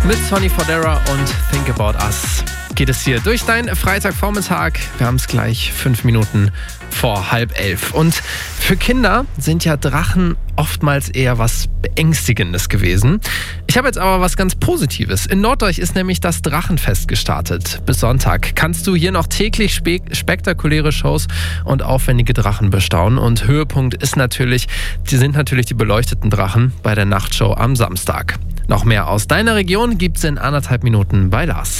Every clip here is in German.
Mit Sonny Fodera und Think About Us geht es hier durch deinen Freitagvormittag. Wir haben es gleich 5 Minuten vor 10:30. Und für Kinder sind ja Drachen oftmals eher was Beängstigendes gewesen. Ich habe jetzt aber was ganz Positives. In Norddeutsch ist nämlich das Drachenfest gestartet. Bis Sonntag kannst du hier noch täglich spektakuläre Shows und aufwendige Drachen bestaunen. Und Höhepunkt sind natürlich die beleuchteten Drachen bei der Nachtshow am Samstag. Noch mehr aus deiner Region gibt's in 1,5 Minuten bei Lars.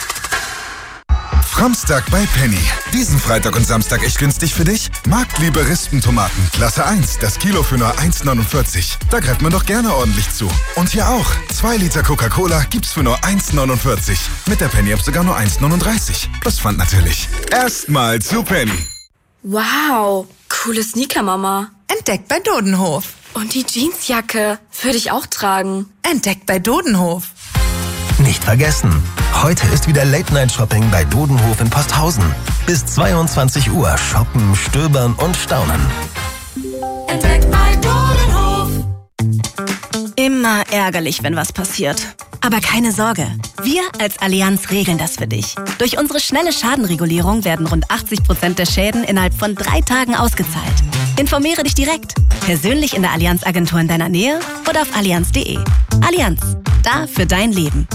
Framstag bei Penny. Diesen Freitag und Samstag echt günstig für dich? Marktliebe Rispentomaten, Klasse 1, das Kilo für nur 1,49. Da greift man doch gerne ordentlich zu. Und hier auch, 2 Liter Coca-Cola gibt's für nur 1,49. Mit der Penny-App sogar nur 1,39. Plus Pfand natürlich. Erstmal zu Penny. Wow, coole Sneaker, Mama. Entdeckt bei Dodenhof. Und die Jeansjacke würde ich auch tragen. Entdeckt bei Dodenhof. Nicht vergessen, heute ist wieder Late-Night-Shopping bei Dodenhof in Posthausen. Bis 22 Uhr shoppen, stöbern und staunen. Entdeckt bei Dodenhof. Immer ärgerlich, wenn was passiert. Aber keine Sorge, wir als Allianz regeln das für dich. Durch unsere schnelle Schadenregulierung werden rund 80% der Schäden innerhalb von 3 Tagen ausgezahlt. Informiere dich direkt, persönlich in der Allianz-Agentur in deiner Nähe oder auf allianz.de. Allianz, da für dein Leben.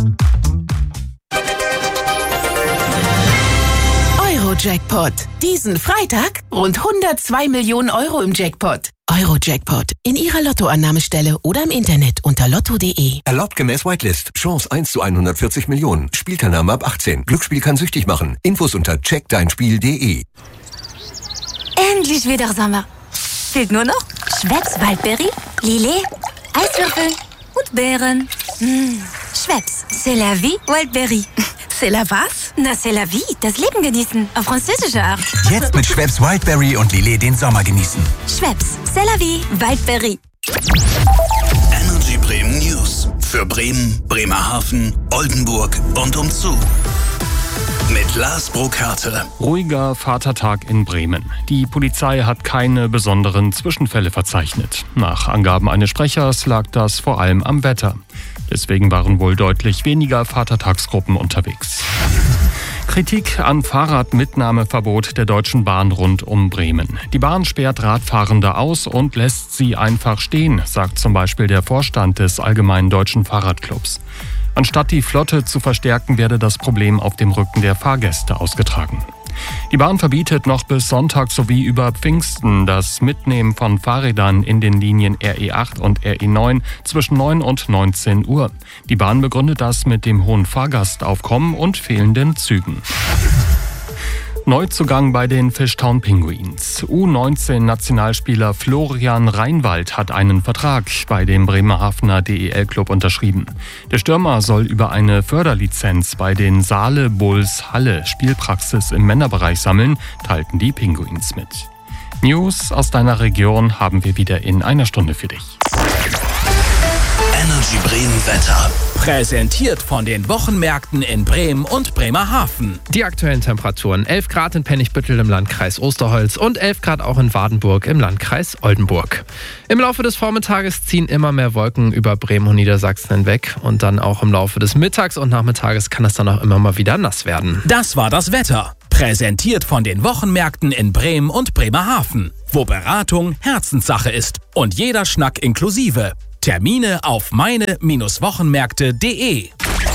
Euro-Jackpot. Diesen Freitag rund 102 Millionen Euro im Jackpot. Euro-Jackpot. In Ihrer Lottoannahmestelle oder im Internet unter lotto.de. Erlaubt gemäß Whitelist. Chance 1 zu 140 Millionen. Spielteilnahme ab 18. Glücksspiel kann süchtig machen. Infos unter checkdeinspiel.de. Endlich wieder Sommer. Fehlt nur noch Schweppes Waldberry, Lillet, Eiswürfel und Beeren. Schweppes, c'est la vie, Waldberry. C'est la was? Na, c'est la vie, das Leben genießen, auf französische Art. Jetzt mit Schweppes Wildberry und Lillet den Sommer genießen. Schweppes, c'est la vie, Waldberry. Energy Bremen News. Für Bremen, Bremerhaven, Oldenburg und umzu. Mit Lars Burkhardt. Ruhiger Vatertag in Bremen. Die Polizei hat keine besonderen Zwischenfälle verzeichnet. Nach Angaben eines Sprechers lag das vor allem am Wetter. Deswegen waren wohl deutlich weniger Vatertagsgruppen unterwegs. Kritik an Fahrradmitnahmeverbot der Deutschen Bahn rund um Bremen. Die Bahn sperrt Radfahrende aus und lässt sie einfach stehen, sagt zum Beispiel der Vorstand des Allgemeinen Deutschen Fahrradclubs. Anstatt die Flotte zu verstärken, werde das Problem auf dem Rücken der Fahrgäste ausgetragen. Die Bahn verbietet noch bis Sonntag sowie über Pfingsten das Mitnehmen von Fahrrädern in den Linien RE8 und RE9 zwischen 9 und 19 Uhr. Die Bahn begründet das mit dem hohen Fahrgastaufkommen und fehlenden Zügen. Neuzugang bei den Fishtown Penguins. U19-Nationalspieler Florian Reinwald hat einen Vertrag bei dem Bremerhavener DEL-Club unterschrieben. Der Stürmer soll über eine Förderlizenz bei den Saale Bulls Halle Spielpraxis im Männerbereich sammeln, teilten die Penguins mit. News aus deiner Region haben wir wieder in einer Stunde für dich. Energy Bremen Wetter. Präsentiert von den Wochenmärkten in Bremen und Bremerhaven. Die aktuellen Temperaturen: 11 Grad in Pennigbüttel im Landkreis Osterholz und 11 Grad auch in Wardenburg im Landkreis Oldenburg. Im Laufe des Vormittages ziehen immer mehr Wolken über Bremen und Niedersachsen hinweg. Und dann auch im Laufe des Mittags und Nachmittages kann es dann auch immer mal wieder nass werden. Das war das Wetter. Präsentiert von den Wochenmärkten in Bremen und Bremerhaven. Wo Beratung Herzenssache ist und jeder Schnack inklusive. Termine auf meine-wochenmärkte.de.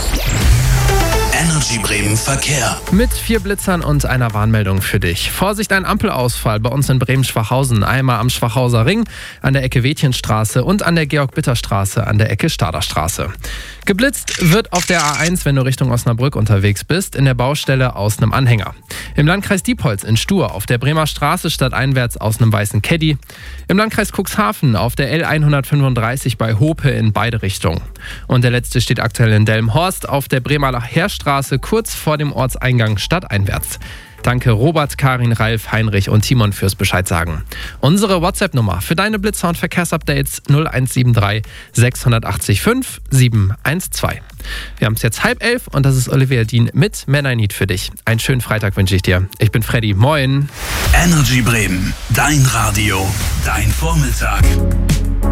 Energy Bremen Verkehr. Mit 4 Blitzern und einer Warnmeldung für dich. Vorsicht, ein Ampelausfall bei uns in Bremen-Schwachhausen. Einmal am Schwachhauser Ring, an der Ecke Wädchenstraße und an der Georg-Bitter-Straße an der Ecke Staderstraße. Geblitzt wird auf der A1, wenn du Richtung Osnabrück unterwegs bist, in der Baustelle aus einem Anhänger. Im Landkreis Diepholz in Stur auf der Bremer Straße stadteinwärts aus einem weißen Caddy. Im Landkreis Cuxhaven auf der L135 bei Hope in beide Richtungen. Und der letzte steht aktuell in Delmenhorst auf der Bremer Heerstraße kurz vor dem Ortseingang stadteinwärts. Danke Robert, Karin, Ralf, Heinrich und Timon fürs Bescheid sagen. Unsere WhatsApp-Nummer für deine Blitzer- und Verkehrsupdates 0173 680 5 712. Wir haben es jetzt 10:30 und das ist Olivia Dean mit Man I Need für dich. Einen schönen Freitag wünsche ich dir. Ich bin Freddy. Moin. Energy Bremen. Dein Radio. Dein Vormittag.